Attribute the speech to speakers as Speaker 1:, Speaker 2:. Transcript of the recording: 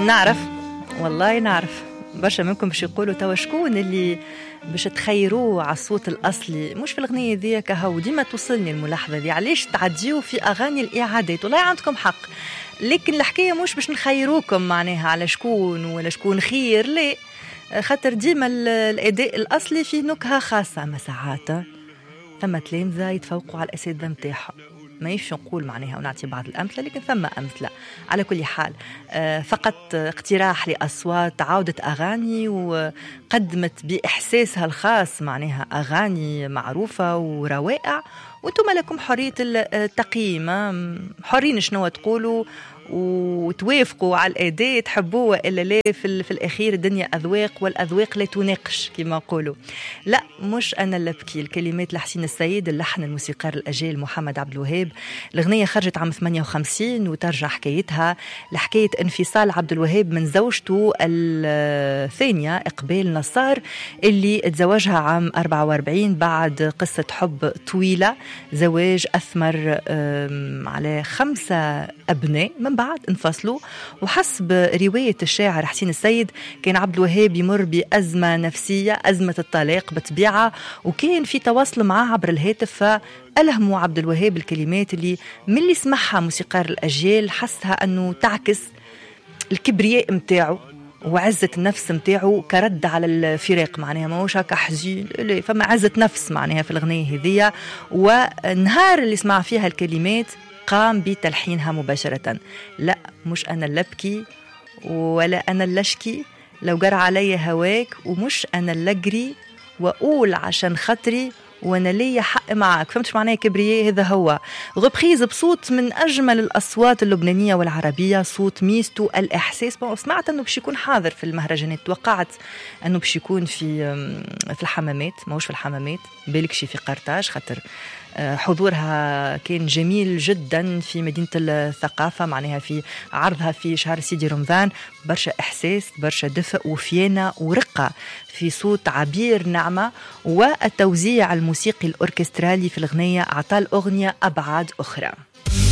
Speaker 1: نعرف والله نعرف برشا منكم باش يقولوا توا شكون اللي باش تخيروه على الصوت الأصلي مش في الأغنية ذي كهو. ديما توصلني الملاحظة ذي، علاش تعديوا في أغاني الإعادات؟ والله عندكم حق، لكن الحكاية مش باش نخيروكم معناها على شكون ولا شكون خير، لا، خاطر ديما الأداء الأصلي فيه نكهة خاصة. أما ساعات ثم تلامذة يتفوقوا على الأساتذة متاعهم، ما يفش نقول معناها ونعطي بعض الأمثلة، لكن ثم أمثلة. على كل حال فقط اقتراح لأصوات عودة أغاني وقدمت بإحساسها الخاص معناها أغاني معروفة وروائع، وانتم لكم حرية التقييم، حرين شنو تقولوا وتوافقوا على الأداء تحبوه إلا لا. في الأخير الدنيا أذواق، والأذواق لا تناقش كما نقولوا. لا، مش أنا اللي أبكي. الكلمات لحسين السيد، اللحن الموسيقار الأجيل محمد عبد الوهاب. الأغنية خرجت عام 58 وترجع حكايتها لحكاية انفصال عبد الوهاب من زوجته الثانية إقبال نصار اللي تزوجها عام 44 بعد قصة حب طويلة، زواج أثمر على 5 أبناء، من بعد انفصلوا. وحسب رواية الشاعر حسين السيد كان عبد الوهاب يمر بأزمة نفسية، أزمة الطلاق بطبيعة، وكان في تواصل معه عبر الهاتف، فألهموا عبد الوهاب الكلمات اللي من اللي سمعها موسيقار الأجيال حسها أنه تعكس الكبرياء متاعه وعزة النفس متاعه كرد على الفراق، معناها ما هوش هكا حزين، فما عزة نفس معناها في الأغنية هذية. والنهار اللي سمع فيها الكلمات قام بتلحينها مباشرة. لا، مش أنا اللي أبكي ولا أنا اللي أشكي، لو جرى علي هواك، ومش أنا اللي أجري وأقول عشان خاطري وانا ليا حق معك. فهمتش معناه كبرياء؟ هذا هو غبخيز بصوت من اجمل الاصوات اللبنانيه والعربيه، صوت ميزته الاحساس. سمعت انه باش يكون حاضر في المهرجانات، توقعت انه باش يكون في الحمامات، ماهوش في الحمامات، بالكش في قرطاج، خاطر حضورها كان جميل جدا في مدينة الثقافة، معناها في عرضها في شهر سيدي رمضان. برشا إحساس، برشا دفء وفيانة ورقة في صوت عبير نعمة، والتوزيع الموسيقي الأوركسترالي في الغنية أعطى الأغنية أبعاد أخرى.